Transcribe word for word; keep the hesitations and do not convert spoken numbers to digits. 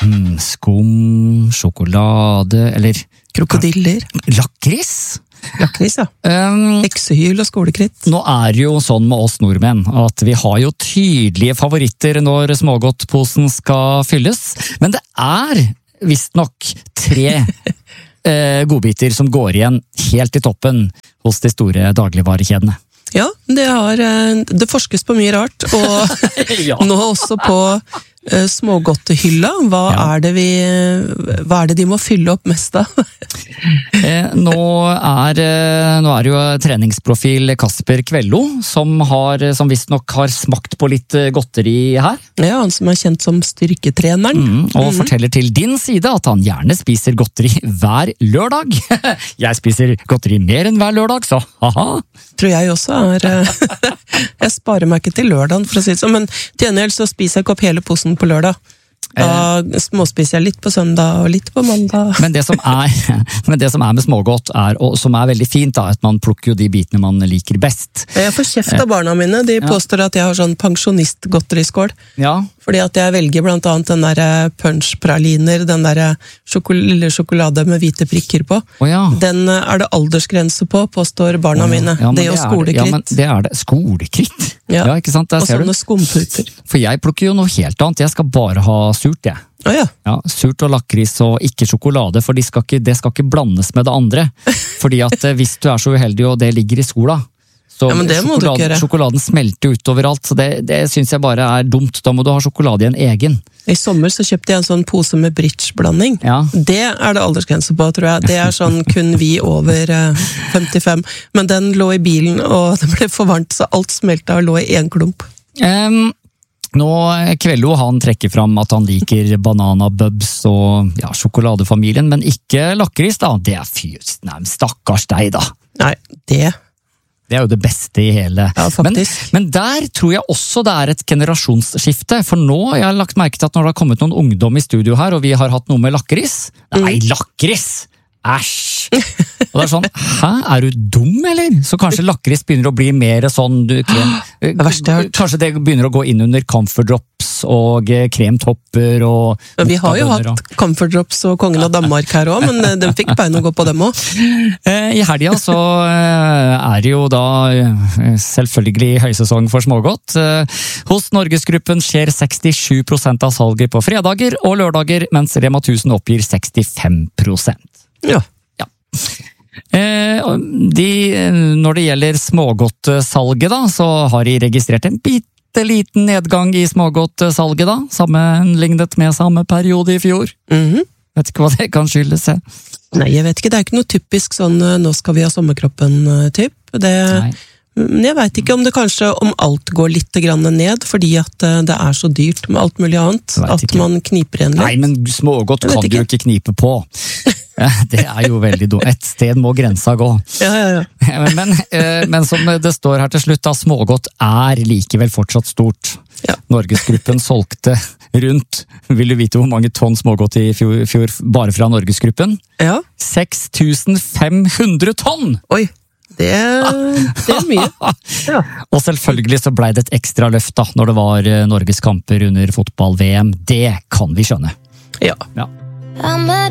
Hmm, skum, sjokolade, eller... Krokodiller. Lakris? Lakris, ja. Um, Heksehyl og skolekritt. Nå er det jo sånn med oss nordmenn at vi har jo tydelige favoritter når smågodtposen skal fylles, men det er visst nok tre eh, godbiter som går igjen helt i toppen hos de store dagligvarekjedene. Ja, det, har, det forskes på mye rart, og Ja. nå også på uh, smågodtehylla. Hva, Ja. er det vi, hva er det de må fylle opp mest av? Eh, nå, er, eh, nå er det jo treningsprofil Kasper Kvello, som, har, som visst nok har smakt på litt eh, godteri her. Ja, han som er kjent som styrketreneren. Mm, og forteller til din side at han gjerne spiser godteri hver lørdag. Jeg spiser godteri mer enn hver lørdag, så haha. Tror jeg også er uh, Jeg sparer meg ikke til lørdagen, for å si det sånn, men til gjengjeld så spiser jeg ikke opp hele posen på lørdag. Da småspiser jeg litt på søndag og litt på mandag. Men det som er, men det som er med smågodt, er, og som er veldig fint, da, at man plukker jo de bitene man liker best. Jeg får kjeft av barna mine. De påstår at jeg har sånn pensjonistgodteriskål. Ja. Fordi at jeg velger blant annet den der punch-praliner, den der sjokol lille sjokolade med hvite prikker på. Å ja. Den er det aldersgrense på, påstår barna Å ja. mine. Ja, men det og er skolekritt. Ja, men det er det. Skolekritt? Ja. Ja, ikke sant? Der Og ser sånne du. skumputer. For jeg plukker jo noe helt annet. Jeg skal bare ha surt, jeg. Å ja. Ja, surt og lakris og ikke sjokolade, for de skal ikke, det skal ikke blandes med det andre. Fordi at eh, hvis du er så uheldig og det ligger i sola, så Ja, men det må du ikke sjokoladen, gjøre. sjokoladen smelter utover alt, så det, det synes jeg bare er dumt. Da må du ha sjokolade i en egen. I sommer så kjøpte jeg en sånn pose med bridge-blanding. Ja. Det er det aldersgrense på, tror jeg. Det er sånn kun vi over eh, femtifem. Men den lå i bilen, og det ble for varmt, så alt smelta og lå i én klump. Um, nå, Kvello han trekker fram at han liker bananabubs og ja, sjokoladefamilien, men ikke lakris da. Det er fyrt, nei, stakkars deg da. Nei, det Det er jo det beste i hele. Ja, men, faktisk. men der tror jeg også det er et generasjonsskifte, for nå jeg har lagt merke til at når det har kommet noen ungdom i studio her, og vi har hatt noe med lakris. Nei, lakris! Æsj! Og det er sånn, hæ, er du dum, eller? Så kanskje lakris begynner å bli mer sånn, du, krem, verste jeg har hørt. kanskje det begynner å gå inn under Comfort Drops og eh, kremtopper og... Men vi har jo bønner hatt Comfort Drops og Kongen av Danmark her også, men eh, den fikk bein å gå på dem også. Eh, I helga så eh, er det jo da eh, selvfølgelig høysesong for smågodt. Eh, Hos Norgesgruppen skjer sekstisju prosent av salget på fredager og lørdager, mens Rema tusen oppgir sekstifem prosent. Ja. Ja. Eh, og de, når det gjelder smågodtsalget da, så har de registrert en bitte liten nedgang i smågodtsalget da, sammenlignet med samme periode i fjor. Mhm. Vet ikke hva det kan skyldes. jeg. Nei, jeg vet ikke, det er ikke noe typisk sånn eh, nå skal vi ha sommerkroppen-typ. Det, Nei. men jeg vet ikke om det kanskje om alt går litt grann ned, fordi at eh, det er så dyrt med alt mulig annet, Vet at ikke. man kniper igjen Nei, litt. men smågodt Jeg vet kan du jo ikke knipe på. Ja, det er jo veldig dumt. Et sted må grensa gå. Ja, ja, ja. Men, men, eh, men som det står her til slutt, da, smågodt er likevel fortsatt stort. Ja. Norgesgruppen solgte rundt, vil du vite hvor mange tonn smågodt i fjor, fjor bare fra Norgesgruppen? Ja. seks tusen fem hundre tonn! Oi, det, det er mye. Ja. Og selvfølgelig så ble det et ekstra løft da, når det var eh, Norges kamper under fotball-V M. Det kan vi skjønne. Ja. Ja. I'm a